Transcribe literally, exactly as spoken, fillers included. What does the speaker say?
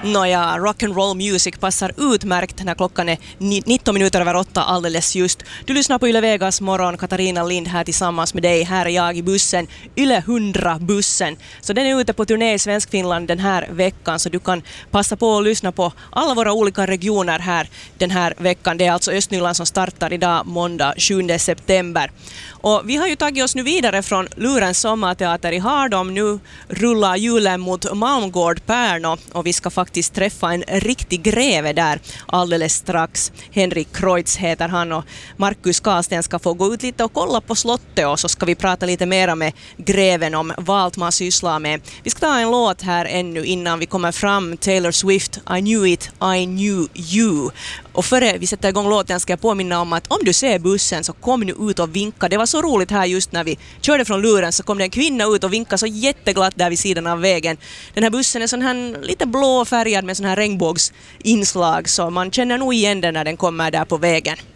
Nåja, rock'n'roll music passar utmärkt när klockan är nitton minuter över åtta alldeles just. Du lyssnar på Yle Vegas morgon, Katarina Lind här tillsammans med dig. Här är jag i bussen, Yle hundra-bussen. Så den är ute på turné i Svenskfinland den här veckan, så du kan passa på att lyssna på alla våra olika regioner här den här veckan. Det är alltså Östnyland som startar idag måndag sjunde september. Och vi har ju tagit oss nu vidare från Lurens sommarteater i Hardom. Nu rullar julen mot Malmgård Pärno och vi ska faktiskt träffa en riktig greve där alldeles strax. Henrik Kreutz heter han och Markus Karlsten ska få gå ut lite och kolla på slottet, och så ska vi prata lite mer med greven om vad allt man sysslar med. Vi ska ta en låt här ännu innan vi kommer fram. Taylor Swift, I knew it, I knew you. Och före vi sätter igång låten ska jag påminna om att om du ser bussen så kom nu ut och vinka. Det var så roligt här just när vi körde från Luren, så kom det en kvinna ut och vinka så jätteglatt där vid sidan av vägen. Den här bussen är sån här lite blå färgad med sån här regnbågsinslag, så man känner nog igen den när den kommer där på vägen.